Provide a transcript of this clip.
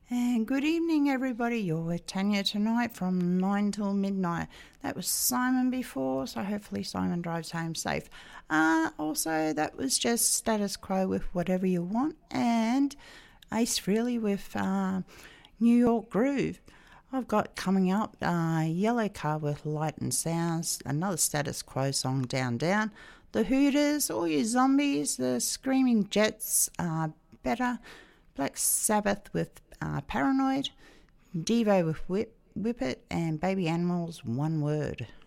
And good evening, everybody. You're with Tanya tonight from 9 till midnight. That was Simon before, so hopefully Simon drives home safe. Also, that was just Status Quo with Whatever You Want, and Ace Frehley with New York Groove. I've got coming up Yellow Car with Light and Sounds, another Status Quo song, Down Down. The Hooters, All You Zombies, the Screaming Jets, Better, Black Sabbath with Paranoid, Devo with Whip It, and Baby Animals, One Word.